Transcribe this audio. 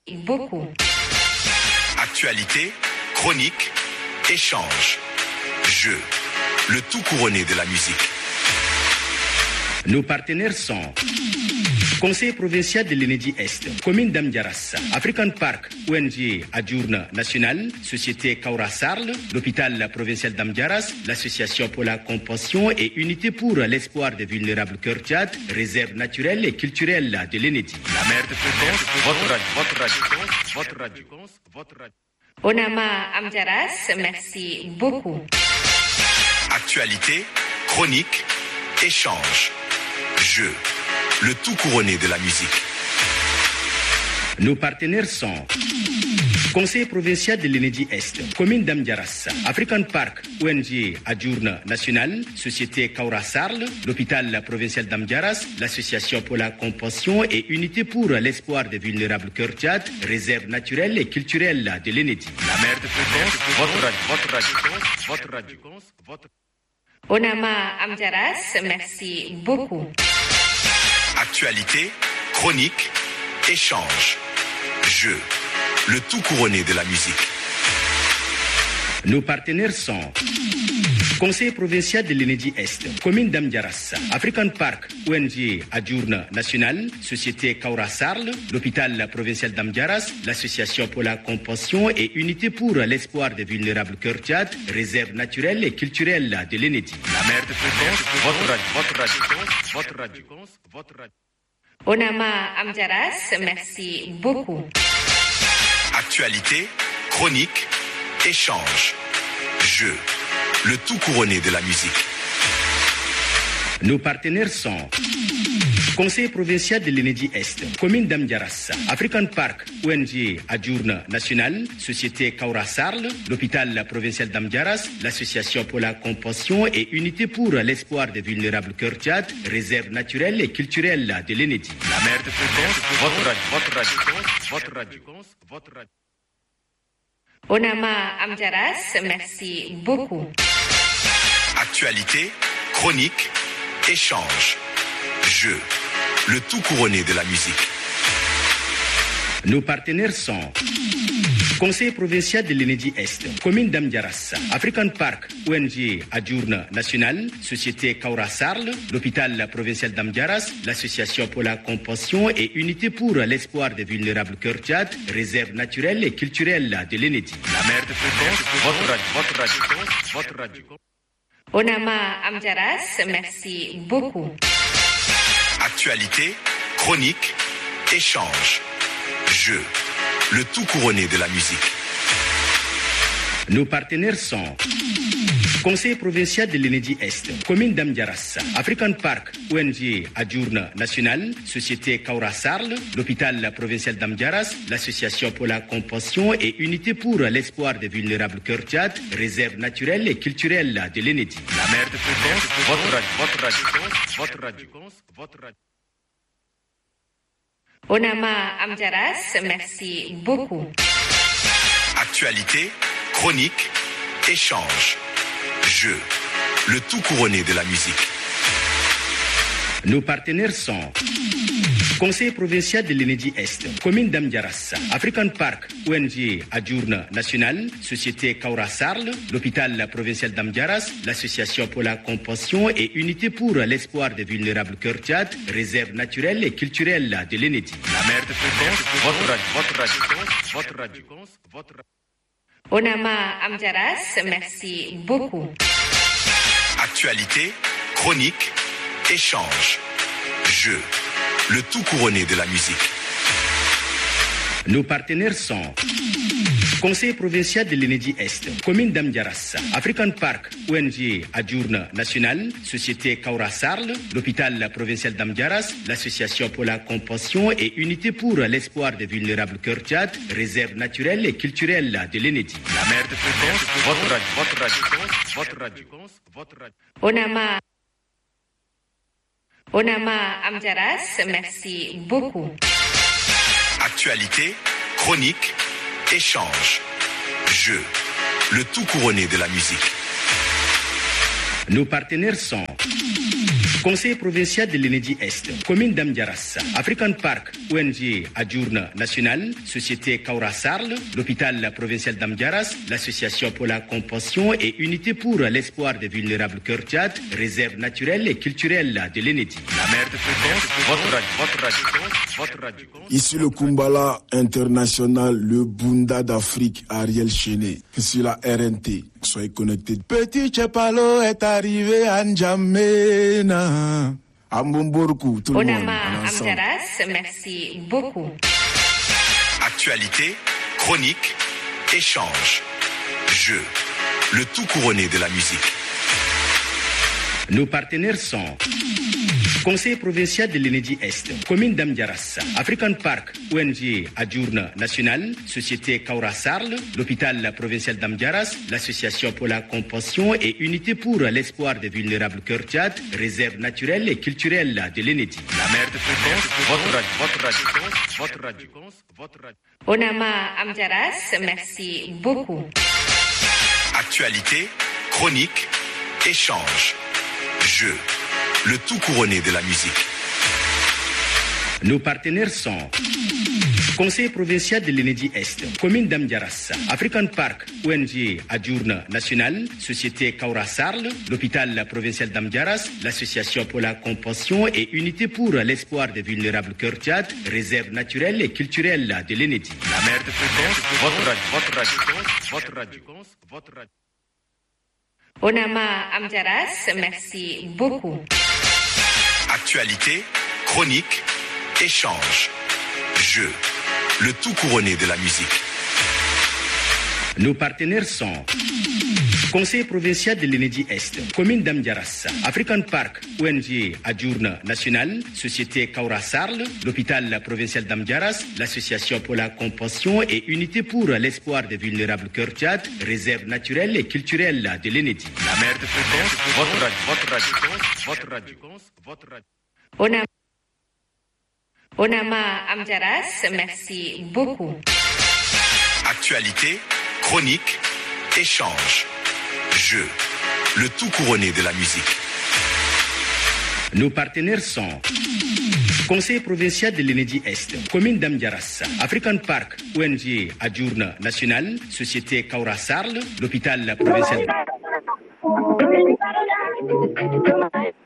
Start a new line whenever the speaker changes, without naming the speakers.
Beaucoup.
Actualité, chronique, échange, jeu, le tout couronné de la musique.
Nos partenaires sont Conseil provincial de l'Enedi-Est, Commune d'Amdiaras, African Park, ONG Adjourne National, Société Kaura Sarl, l'Hôpital provincial d'Amdiaras, l'Association pour la compassion et Unité pour l'espoir des vulnérables Cœur Tchad, Réserve naturelle et culturelle de l'Enedi.
La mer de fréquence, votre radio.
Onama Amdiaras, merci beaucoup.
Actualité, chronique, échange, jeu, le tout couronné de la musique.
Nos partenaires sont Conseil provincial de l'Enedi-Est, Commune d'Amdiaras, African Park, ONG Adjourne National, Société Kaura Sarl, l'Hôpital provincial d'Amdiaras, l'Association pour la compassion et Unité pour l'espoir des vulnérables Cœur Tchad, Réserve naturelle et culturelle de l'Enedi.
La mer de fréquence, votre radio.
Onama Amdiaras, merci beaucoup.
Actualité, chronique, échange, jeu, le tout couronné de la musique.
Nos partenaires sont Conseil provincial de l'Enedi-Est, Commune d'Amdiaras, African Park, ONG Adjourne National, Société Kaura Sarl, l'Hôpital provincial d'Amdiaras, l'Association pour la compassion et Unité pour l'espoir des vulnérables Cœur Tchad, Réserve naturelle et culturelle de l'Enedi.
La mer de fréquence, votre radio.
Onama Amdiaras, merci beaucoup.
Actualité, chronique, échange, jeu, le tout couronné de la musique.
Nos partenaires sont Conseil provincial de l'Enedi-Est, Commune d'Amdiaras, African Park, ONG Adjourne National, Société Kaura Sarl, l'Hôpital provincial d'Amdiaras, l'Association pour la compassion et Unité pour l'espoir des vulnérables Cœur Tchad, Réserve naturelle et culturelle de l'Enedi.
La mer de fréquence, votre radio.
Onama Amdiaras, merci beaucoup.
Actualité, chronique, échange, jeu, le tout couronné de la musique.
Nos partenaires sont Conseil provincial de l'Enedi-Est, Commune d'Amdiaras, African Park, ONG Adjourne National, Société Kaura Sarl, l'Hôpital provincial d'Amdiaras, l'Association pour la compassion et Unité pour l'espoir des vulnérables Cœur Tchad, Réserve naturelle et culturelle de l'Enedi.
La mer de fréquence, votre radio.
Onama Amdiaras, merci beaucoup.
Actualité, chronique, échange, jeu, le tout couronné de la musique.
Nos partenaires sont Conseil provincial de l'Enedi-Est, Commune d'Amdiaras, African Park, ONG Adjourne National, Société Kaura Sarl, l'Hôpital provincial d'Amdiaras, l'Association pour la compassion et Unité pour l'espoir des vulnérables Cœur Tchad, Réserve naturelle et culturelle de l'Enedi.
La mer de fréquence, votre radio.
Onama Amdiaras, merci beaucoup.
Actualité, chronique, échange, jeu, le tout couronné de la musique.
Nos partenaires sont Conseil provincial de l'Enedi-Est, Commune d'Amdiaras, African Park, ONG Adjourne National, Société Kaura Sarl, l'Hôpital provincial d'Amdiaras, l'Association pour la compassion et Unité pour l'espoir des vulnérables Cœur Tchad, Réserve naturelle et culturelle de l'Enedi.
La mer de fréquence, votre radio.
Onama Amdiaras, merci beaucoup.
Actualité, chronique, échange, jeu, le tout couronné de la musique.
Nos partenaires sont Conseil provincial de l'Enedi-Est, Commune d'Amdiaras, African Park, ONG Adjourne National, Société Kaura Sarl, l'Hôpital provincial d'Amdiaras, l'Association pour la compassion et Unité pour l'espoir des vulnérables Cœur Tchad, Réserve naturelle et culturelle de l'Enedi.
La mer de fréquence, votre radio.
Onama Amdiaras, merci beaucoup.
Actualité, chronique, échange, jeu, le tout couronné de la musique.
Nos partenaires sont Conseil provincial de l'Enedi-Est, commune d'Amdiaras, African Park, ONG Adjourne National, Société Kaura Sarl, l'hôpital provincial d'Amdiaras, l'Association pour la compassion et unité pour l'espoir des vulnérables Cœur Tchad, réserve naturelle et culturelle de l'Enedi. La mer de fréquence, votre radio.
Ici le Kumbala international, le Bunda d'Afrique, Ariel Chéné. Ici la RNT. Soyez connectés. Petit Chepalo est arrivé à N'Djamena. À Mbomborkou, tout le monde.
Onama Amdiaras, merci beaucoup.
Actualité, chronique, échange, jeu. Le tout couronné de la musique.
Nos partenaires sont Conseil provincial de l'Enedi-Est, commune d'Amdiaras, African Park, ONG Adjourne National, Société Kaura Sarl, l'hôpital provincial d'Amdiaras, l'Association pour la compassion et unité pour l'espoir des vulnérables Cœur Tchad, réserve naturelle et culturelle de l'Enedi. La mer de fréquence, votre radio.
Onama Amdiaras, merci beaucoup.
Actualité, chronique, échange, jeu. Le tout couronné de la musique.
Nos partenaires sont Conseil provincial de l'Enedi-Est, commune d'Amdiaras, African Park, ONG Adjourne National, Société Kaura Sarl, l'hôpital provincial d'Amdiaras, l'Association pour la compassion et unité pour l'espoir des vulnérables Cœur Tchad, réserve naturelle et culturelle de l'Enedi. La mer de fréquence, votre radio.
Onama Amdiaras, merci beaucoup.
Actualité, chronique, échange, jeu. Le tout couronné de la musique.
Nos partenaires sont Conseil provincial de l'Enedi-Est, commune d'Amdiaras, African Park, ONG Adjourne National, Société Kaura Sarl, l'hôpital provincial d'Amdiaras, l'Association pour la compassion et unité pour l'espoir des vulnérables Cœur Tchad, réserve naturelle et culturelle de l'Enedi. La mer de fréquence, votre radio.
Onama Amdiaras, merci beaucoup.
Actualité, chronique, échange, jeu. Le tout couronné de la musique.
Nos partenaires sont Conseil provincial de l'Enedi-Est, commune d'Amdiaras, African Park, ONG Adjourne National, Société Kaura Sarl, l'hôpital provincial.